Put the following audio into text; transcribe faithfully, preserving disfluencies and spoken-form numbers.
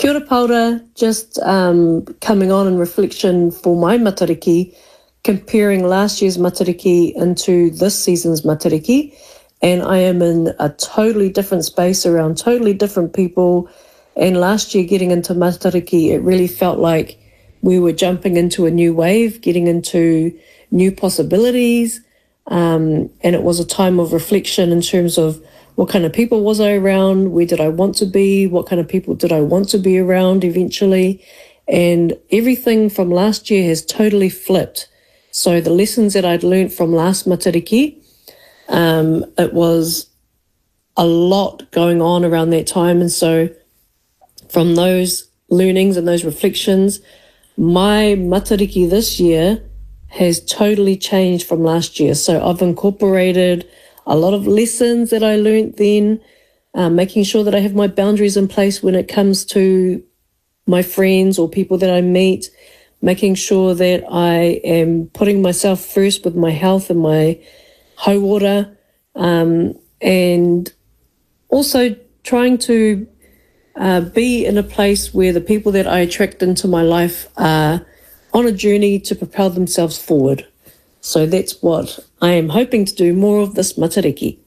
Kia ora Paula, just um, coming on in reflection for my matariki, comparing last year's matariki into this season's matariki, and I am in a totally different space around totally different people. And last year getting into matariki, it really felt like we were jumping into a new wave, getting into new possibilities, um, and it was a time of reflection in terms of what kind of people was I around, where did I want to be, what kind of people did I want to be around eventually, and everything from last year has totally flipped. So the lessons that I'd learned from last matariki, um, it was a lot going on around that time, and so from those learnings and those reflections, my matariki this year has totally changed from last year. So I've incorporated a lot of lessons that I learnt then, uh, making sure that I have my boundaries in place when it comes to my friends or people that I meet, making sure that I am putting myself first with my health and my hauora, um, and also trying to uh, be in a place where the people that I attract into my life are on a journey to propel themselves forward. So that's what I am hoping to do more of this matariki.